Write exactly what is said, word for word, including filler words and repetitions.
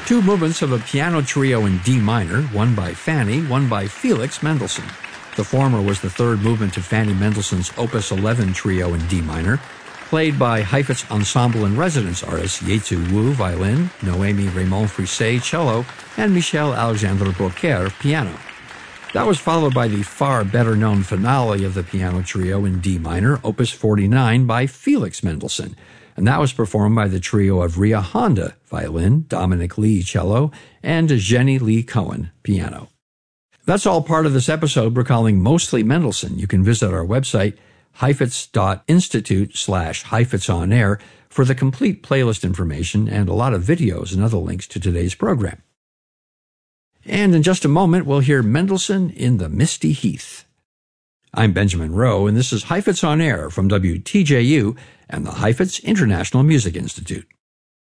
two movements of a piano trio in D minor, one by Fanny, one by Felix Mendelssohn. The former was the third movement of Fanny Mendelssohn's Opus eleven trio in D minor, played by Heifetz Ensemble in Residence artists Yetu Wu, violin, Noémie Raymond Frisset, cello, and Michel Alexandre Beaucaire, piano. That was followed by the far better-known finale of the piano trio in D minor, Opus forty-nine, by Felix Mendelssohn, and that was performed by the trio of Ria Honda, violin, Dominic Lee, cello, and Jenny Lee Cohen, piano. That's all part of this episode we're calling Mostly Mendelssohn. You can visit our website, heifetz.institute slash Heifetz on air, for the complete playlist information and a lot of videos and other links to today's program. And in just a moment, we'll hear Mendelssohn in the Misty Heath. I'm Benjamin Rowe, and this is Heifetz on Air from W T J U and the Heifetz International Music Institute.